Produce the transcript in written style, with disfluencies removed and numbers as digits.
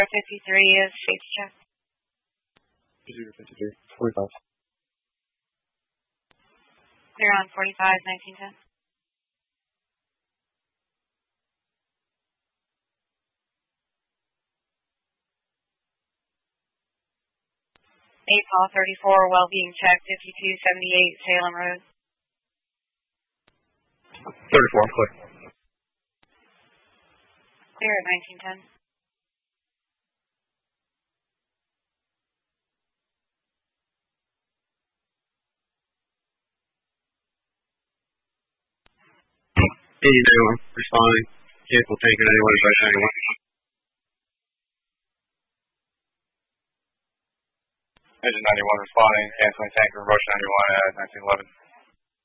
53 is safety check. 53, 45. Clear on 45, 1910. 8 Paul 34, well-being check, 5278 Salem Road. 34, clear. Clear at 1910. Anyone responding. Cancel taking anyone, approach anyone. Engine 91 responding, canceling tanker, approach 91 at 1911.